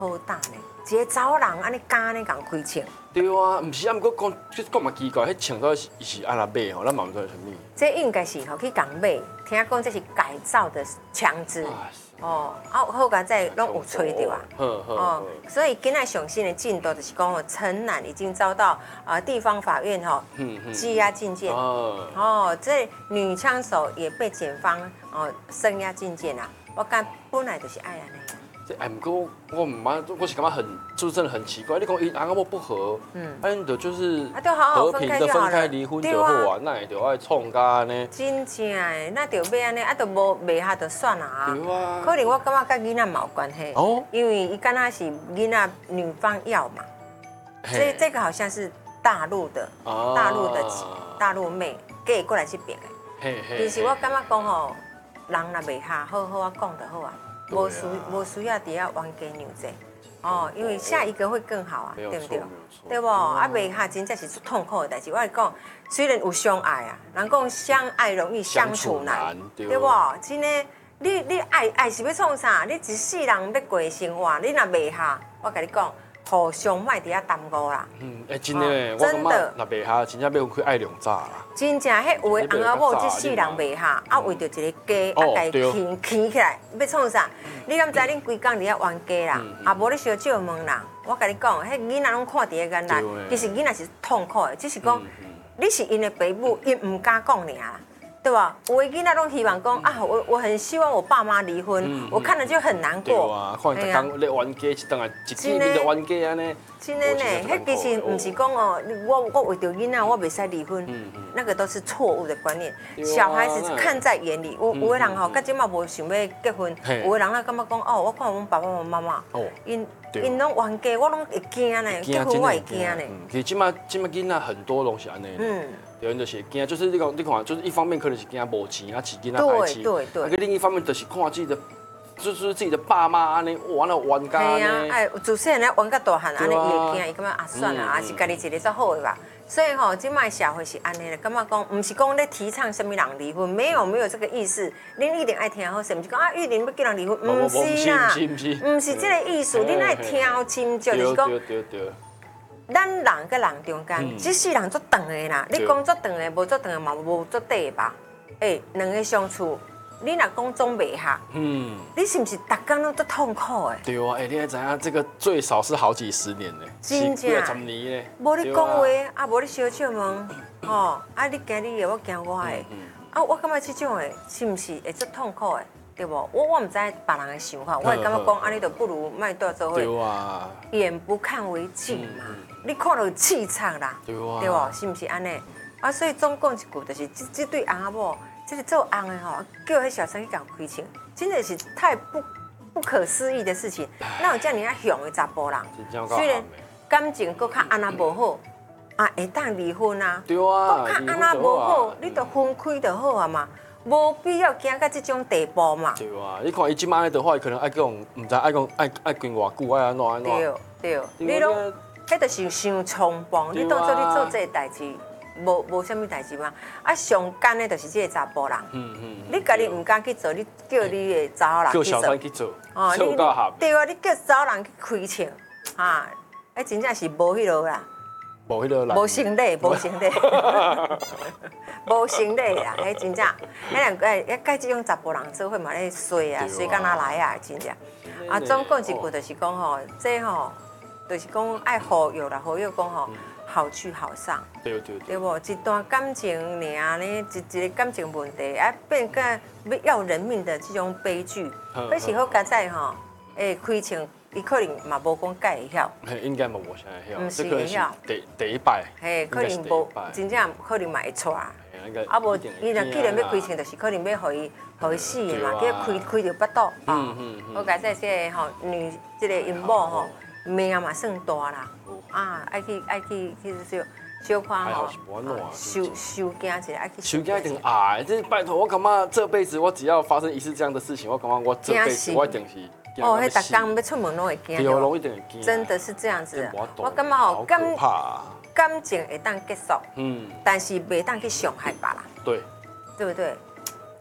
好大呢，一个走人安尼敢安尼共开枪。 对啊，唔是啊，毋过讲嘛奇怪，迄枪到是安那买吼，咱嘛唔知是啥物。 这应该是吼去共买，听讲这是改造的枪支。哦，啊，好佳在拢有吹到啊。哦，所以今仔上新的进度就是讲，陈南已经遭到地方法院羁押禁见。哦，这女枪手也被检方声押禁见啊。我感本来就是爱安尼。 哎，不过我妈，我是感觉就是真的很奇怪。你讲伊阿某不和，安就就是和平的分开离婚就好啊，那也就爱创家呢。 真正的，那就要安尼，啊，就无袂下就算啦。 对啊。 可能我感觉跟囡仔嘛有关系。哦。因为伊敢若是囡仔女方要嘛，这个好像是大陆的大陆妹嫁过来这边的。其实我感觉讲吼，人若袂下，好好啊讲就好啊。无需要伫遐冤家娘这，哦，因为下一个会更好啊，对不对？对不？啊，袂下真正是痛苦的代志。我来讲，虽然有相爱啊，人讲相爱容易相处难，对不？真的，你爱是要创啥？你一世人要过生活，你若袂下，我甲你讲，互相莫伫遐耽误啦。 真的，我感觉若袂下，真正要去爱两早啦。 真正，迄有的翁仔某一世人袂下，啊为着一个家，啊家牵起来，要创啥？你敢知恁规工伫遐冤家啦？啊无你小借问啦。我甲你讲，迄囡仔拢看伫个眼内，其实囡仔是痛苦的，只是讲你是因的爸母，因唔敢讲尔啦。对吧？有的囡仔拢希望讲啊，我很希望我爸妈离婚，我看了就很难过。 对啊，看逐工咧冤家，一顿啊，一见面就冤家安尼。 真的呢，迄其实唔是讲哦，我为着囡仔我袂使离婚，那个都是错误的观念。小孩子看在眼里，有的人吼，到即嘛无想要结婚，有的人咧感觉讲哦，我看阮爸爸妈妈，因拢冤家，我拢会惊呢，结婚我会惊呢。 其实即嘛囡仔很多拢是安尼。有人就是惊，就是你看，就是一方面可能是惊无钱，啊，饲囡仔爱钱，对，另一方面就是看自己的，就是自己的爸妈安尼，哇，那冤家安尼。 哎，自细汉咧冤到大汉，安尼伊会惊，伊感觉啊算啦，啊是家己一个则好的吧。所以吼，今麦社会是安尼的，感觉讲，唔是讲咧提倡什么人离婚，没有这个意思。恁一定爱听好，是唔是讲啊玉玲要叫人离婚？唔是啦，唔是这个意思，恁爱听好清楚，就是讲。咱人甲人中间，这世人足长的啦。你讲足长的，无足长的嘛，无足短的吧？两个相处，你若讲总袂合，你是不是逐工拢足痛苦的？ 对啊，你还知影这个最少是好几十年呢， 真正 10年呢。 无你讲话，啊无你小笑问，吼，啊你惊你的，我惊我的，啊我感觉这种的，是不是会足痛苦的？对不？我唔知别人的想法，我会感觉讲，安尼就不如卖多做伙。 对啊。 眼不看为净嘛，你看到气场啦，对不？是不是安尼？啊，所以总讲一句，就是这对翁仔某，这个做翁的吼，叫迄小三去搞开枪，真的是太不可思议的事情。哪有这样凶的查甫人？虽然感情搁较安那无好，啊会当离婚啊， 对啊， 搁较安那无好，你就分开就好啊嘛。无必要行到这种地步嘛。 对啊，你看伊即摆的话，可能爱讲，唔知爱讲爱跟偌久，爱安怎。 对，你拢，迄就是伤冲动。你当做你做这个代志，无啥物代志嘛。啊，上干的就是这个查甫人。你家己唔敢去做，你叫你的查某人去做。 叫小三去做。 哦，对啊，你叫查某人去开枪，哈，真正是无迄落啦。 无迄个啦， 无成立，无成立，无成立啊！迄真正，迄甲即种查甫人做伙嘛咧衰啊，衰到哪来啊？真正。啊，总讲一句就是讲吼，这吼，就是讲爱好友啦，好友讲吼，好聚好散。对无？一段感情尔呢，一个感情问题，啊，变个要人命的这种悲剧，那是好佳在吼，开枪。伊可能嘛无讲介会晓， 应该嘛无啥会晓， 唔是会晓， 第一摆， 可能无，真正可能嘛会错，啊无伊若既然要开枪，就是可能要互伊死的嘛，叫开着腹肚啊，我讲在这个吼女这个因某吼命嘛算大啦，啊爱去小看吼，受惊一下，爱去受惊一定啊！这拜托我感觉这辈子我只要发生一次这样的事情，我感觉我这辈子我一定是。 哦，迄逐工要出门拢会惊，真的是这样子。我感觉吼，感情会当结束，但是袂当去伤害别人， 对不对？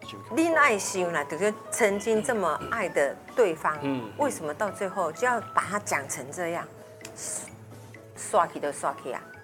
恋爱心啦，就是曾经这么爱的对方，为什么到最后就要把他讲成这样？刷起的刷起啊！